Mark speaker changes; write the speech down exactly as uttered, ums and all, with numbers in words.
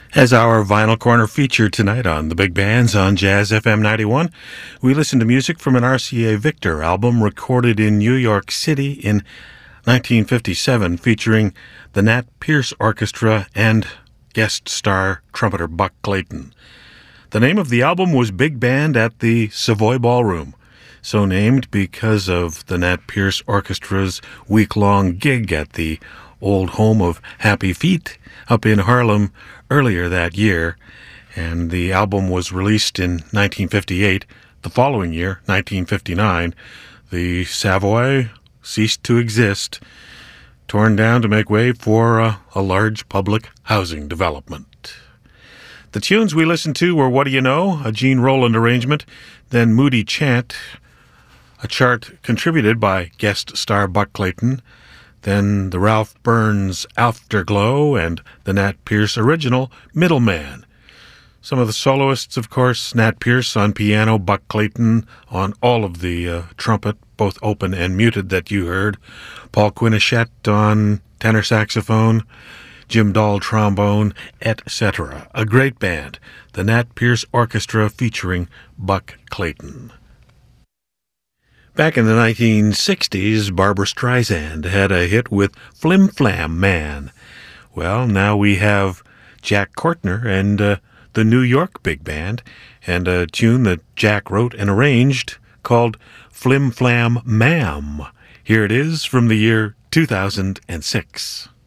Speaker 1: As our Vinyl Corner feature tonight on the Big Bands on Jazz F M ninety-one, we listen to music from an R C A Victor album recorded in New York City in nineteen fifty-seven, featuring the Nat Pierce Orchestra and guest star trumpeter Buck Clayton. The name of the album was Big Band at the Savoy Ballroom, so named because of the Nat Pierce Orchestra's week-long gig at the old home of Happy Feet up in Harlem earlier that year, and the album was released in nineteen fifty-eight. The following year, nineteen fifty-nine, the Savoy ceased to exist, torn down to make way for uh, a large public housing development. The tunes we listened to were What Do You Know, a Gene Roland arrangement, then Moody Chant, a chart contributed by guest star Buck Clayton, then the Ralph Burns Afterglow, and the Nat Pierce original Middleman. Some of the soloists, of course, Nat Pierce on piano, Buck Clayton on all of the uh, trumpet, both open and muted that you heard, Paul Quinichette on tenor saxophone, Jim Dahl trombone, et cetera. A great band, the Nat Pierce Orchestra featuring Buck Clayton. Back in the nineteen sixties, Barbra Streisand had a hit with Flim Flam Man. Well, now we have Jack Courtner and uh, the New York Big Band, and a tune that Jack wrote and arranged called Flim Flam Ma'am. Here it is from the year two thousand six.